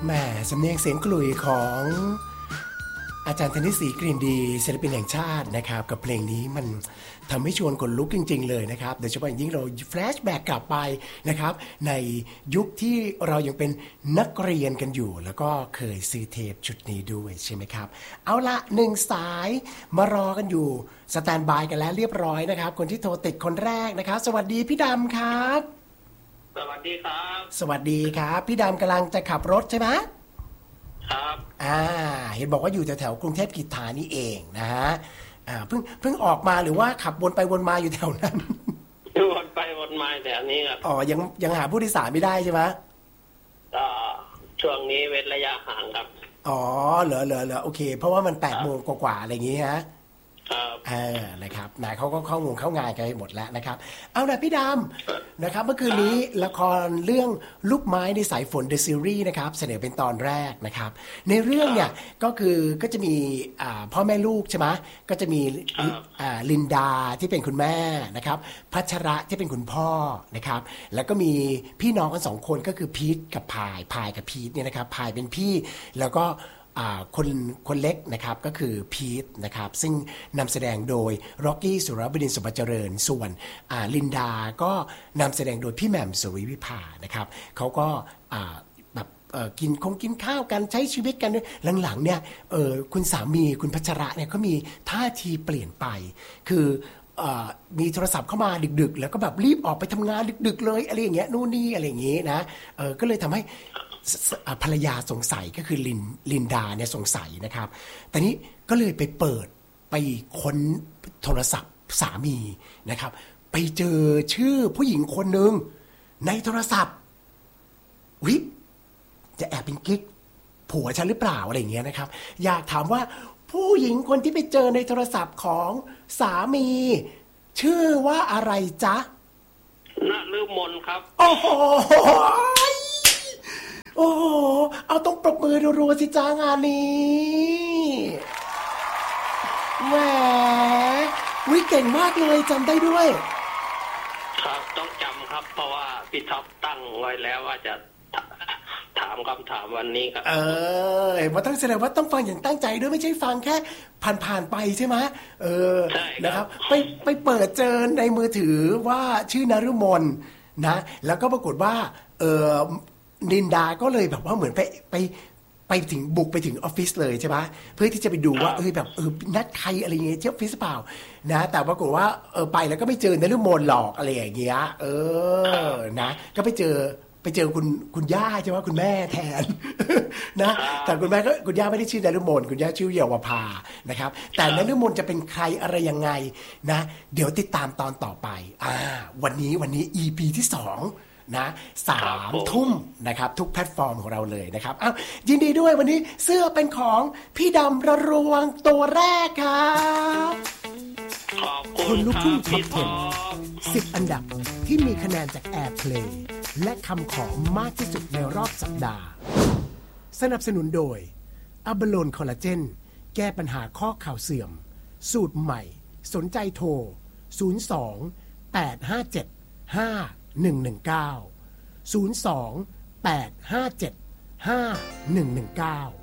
แหมสำเนียงเสียงกลุ่ยของอาจารย์ธนิตศรีกลิ่นดีศิลปินแห่งชาตินะครับกับเพลงนี้มันทำให้ชวนขนลุกจริงๆเลยนะครับโดยเฉพาะอย่างยิ่งเราแฟลชแบ็กกลับไปนะครับในยุคที่เรายังเป็นนักเรียนกันอยู่แล้วก็เคยซื้อเทปชุดนี้ด้วยใช่ไหมครับเอาละหนึ่งสายมารอกันอยู่สแตนบายกันแล้วเรียบร้อยนะครับคนที่โทรติดคนแรกนะครับสวัสดีพี่ดำครับสวัสดีครับสวัสดีครับพี่ดำกำลังจะขับรถใช่ไหมครับเห็นบอกว่าอยู่แถวๆกรุงเทพกีฬานี่เองนะฮะเพิ่งออกมาหรือว่าขับวนไปวนมาอยู่แถวนั้นวนไปวนมาแถวนี้ครับยังหาผู้โดยสารไม่ได้ใช่ไหมช่วงนี้เว้นระยะห่างครับเหรอโอเคเพราะว่ามัน8 โมงกว่าอะไรอย่างงี้ฮะครับนะครับนายเขาก็เข้างานกันหมดแล้วนะครับเอาล่ะพี่ดำนะครับเมื่อคืนนี้ละครเรื่องลูกไม้ในสายฝน The Series นะครับเสนอเป็นตอนแรกนะครับในเรื่องเนี่ยก็จะมีพ่อแม่ลูกใช่ไหมก็จะมีลินดาที่เป็นคุณแม่นะครับพัชระที่เป็นคุณพ่อนะครับแล้วก็มีพี่น้องกัน2 คนก็คือพีทกับพายกับพีทเนี่ยนะครับพายเป็นพี่แล้วก็คนเล็กนะครับก็คือพีทนะครับซึ่งนำแสดงโดยร็อกกี้สุรบดินทร์สุภเจริญส่วนลินดาก็นำแสดงโดยพี่แหม่มสุริวิภานะครับเขาก็แบบกินข้าวกันใช้ชีวิตกันหลังๆเนี่ยคุณสามีคุณพัชระเนี่ยก็มีท่าทีเปลี่ยนไปคือมีโทรศัพท์เข้ามาดึกๆแล้วก็แบบรีบออกไปทำงานดึกๆเลยอะไรอย่างเงี้ยนู่นนี่อะไรอย่างงี้นะก็เลยทำให้ภรรยาสงสัยก็คือลินดาเนี่ยสงสัยนะครับแต่นี้ก็เลยไปเปิดไปค้นโทรศัพท์สามีนะครับไปเจอชื่อผู้หญิงคนหนึ่งในโทรศัพท์วิจะแอบเป็นกิ๊กผัวฉันหรือเปล่าอะไรอย่างเงี้ยนะครับอยากถามว่าผู้หญิงคนที่ไปเจอในโทรศัพท์ของสามีชื่อว่าอะไรจ๊ะนฤมลครับโอ้โหเอาต้องปรบมือรัวๆสิจ้างานนี้แหมวิเก่งมากเลยจำได้ด้วยครับต้องจำครับเพราะว่าพี่ท็อปตั้งไว้แล้วว่าจะถามคำถามวันนี้ครับว่าต้องแสดงว่าต้องฟังอย่างตั้งใจด้วยไม่ใช่ฟังแค่ผ่านไปใช่ไหมนะครับไปเปิดเจอในมือถือว่าชื่อนฤมลนะแล้วก็ปรากฏว่าลินดาก็เลยแบบว่าเหมือนไปถึงบุกไปถึงออฟฟิศเลยใช่ไหมเพื่อที่จะไปดูว่าแบบนัดใครอะไรเงี้ยที่ออฟฟิศเปล่านะแต่ปรากฏว่าไปแล้วก็ไม่เจอนฤมลหรอกอะไรอย่างเงี้ยนะก็ไปเจอคุณย่าใช่ไหมคุณแม่แทนนะแต่คุณแม่ก็คุณย่าไม่ได้ชื่อนฤมลคุณย่าชื่อเยาวภานะครับแต่นฤมลจะเป็นใครอะไรยังไงนะเดี๋ยวติดตามตอนต่อไปวันนี้ EP ที่2นะ3 ทุ่มนะครับทุกแพลตฟอร์มของเราเลยนะครับยินดีด้วยวันนี้เสื้อเป็นของพี่ดำระรวงตัวแรกครับคนลูกทุ่งท็อป10 อันดับที่มีคะแนนจาก Airplay และคำขอมากที่สุดในรอบสัปดาห์สนับสนุนโดยอัลบาโลนคอลลาเจนแก้ปัญหาข้อเข่าเสื่อมสูตรใหม่สนใจโทร02 857 5119 02 857 5119